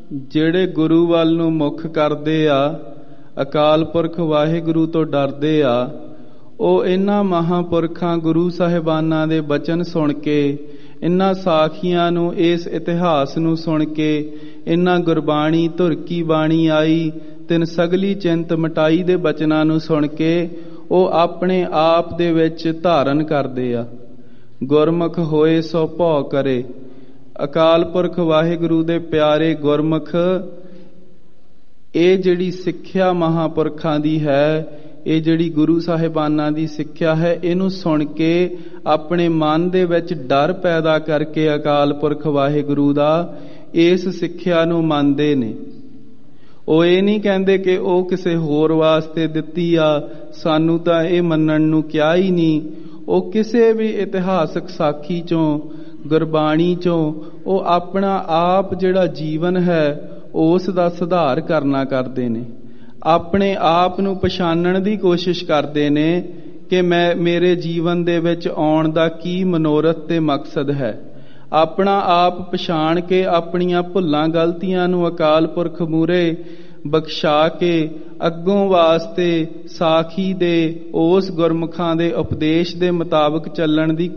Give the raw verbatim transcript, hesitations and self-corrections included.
ਜਿਹੜੇ ਗੁਰੂ ਵੱਲ ਨੂੰ ਮੁੱਖ ਕਰਦੇ ਆ, ਅਕਾਲ ਪੁਰਖ ਵਾਹਿਗੁਰੂ ਤੋਂ ਡਰਦੇ ਆ, ਉਹ ਇਹਨਾਂ ਮਹਾਂਪੁਰਖਾਂ ਗੁਰੂ ਸਾਹਿਬਾਨਾਂ ਦੇ ਬਚਨ ਸੁਣ ਕੇ, ਇਹਨਾਂ ਸਾਖੀਆਂ ਨੂੰ, ਇਸ ਇਤਿਹਾਸ ਨੂੰ ਸੁਣ ਕੇ, ਇਹਨਾਂ ਗੁਰਬਾਣੀ ਧੁਰ ਕੀ ਬਾਣੀ ਆਈ ਤਿਨ ਸਗਲੀ ਚਿੰਤ ਮਟਾਈ ਦੇ ਬਚਨਾਂ ਨੂੰ ਸੁਣ ਕੇ ਉਹ ਆਪਣੇ ਆਪ ਦੇ ਵਿੱਚ ਧਾਰਨ ਕਰਦੇ ਆ। ਗੁਰਮੁਖ ਹੋਏ ਸੋ ਭਉ ਕਰੇ। ਅਕਾਲ ਪੁਰਖ ਵਾਹਿਗੁਰੂ ਦੇ ਪਿਆਰੇ ਗੁਰਮੁਖ, ਇਹ ਜਿਹੜੀ ਸਿੱਖਿਆ ਮਹਾਂਪੁਰਖਾਂ ਦੀ ਹੈ, ਇਹ ਜਿਹੜੀ ਗੁਰੂ ਸਾਹਿਬਾਨਾਂ ਦੀ ਸਿੱਖਿਆ ਹੈ, ਇਹਨੂੰ ਸੁਣ ਕੇ ਆਪਣੇ ਮਨ ਦੇ ਵਿੱਚ ਡਰ ਪੈਦਾ ਕਰਕੇ ਅਕਾਲ ਪੁਰਖ ਵਾਹਿਗੁਰੂ ਦਾ ਇਸ ਸਿੱਖਿਆ ਨੂੰ ਮੰਨਦੇ ਨੇ। ਉਹ ਇਹ ਨਹੀਂ ਕਹਿੰਦੇ ਕਿ ਉਹ ਕਿਸੇ ਹੋਰ ਵਾਸਤੇ ਦਿੱਤੀ ਆ, ਸਾਨੂੰ ਤਾਂ ਇਹ ਮੰਨਣ ਨੂੰ ਕਿਹਾ ਹੀ ਨਹੀਂ। ਉਹ ਕਿਸੇ ਵੀ ਇਤਿਹਾਸਕ ਸਾਖੀ ਚੋਂ, ਗੁਰਬਾਣੀ ਚੋਂ ਉਹ ਆਪਣਾ ਆਪ ਜਿਹੜਾ ਜੀਵਨ ਹੈ ਉਸ ਦਾ ਸੁਧਾਰ ਕਰਨਾ ਕਰਦੇ ਨੇ। ਆਪਣੇ ਆਪ ਨੂੰ ਪਛਾਣਨ ਦੀ ਕੋਸ਼ਿਸ਼ ਕਰਦੇ ਨੇ ਕਿ ਮੈਂ, ਮੇਰੇ ਜੀਵਨ ਦੇ ਵਿੱਚ ਆਉਣ ਦਾ ਕੀ ਮਨੋਰਥ ਤੇ ਮਕਸਦ ਹੈ। ਆਪਣਾ ਆਪ ਪਛਾਣ ਕੇ ਆਪਣੀਆਂ ਭੁੱਲਾਂ ਗਲਤੀਆਂ ਨੂੰ ਅਕਾਲ ਪੁਰਖ ਮੂਹਰੇ ਬਖਸ਼ਾ ਕੇ ਅੱਗੋਂ ਵਾਸਤੇ ਸਾਖੀ ਦੇ, ਉਸ ਗੁਰਮੁਖਾਂ ਦੇ ਉਪਦੇਸ਼ ਦੇ ਮੁਤਾਬਕ ਚੱਲਣ ਦੀ